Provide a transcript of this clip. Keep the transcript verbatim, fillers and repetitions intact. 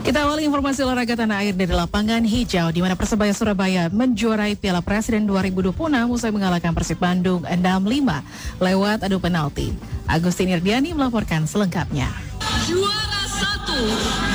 Kita awali informasi olahraga tanah air dari lapangan hijau, di mana Persebaya Surabaya menjuarai Piala Presiden dua ribu dua puluh enam usai mengalahkan Persib Bandung enam lima lewat adu penalti. Agustin Irdiani melaporkan selengkapnya. Juara satu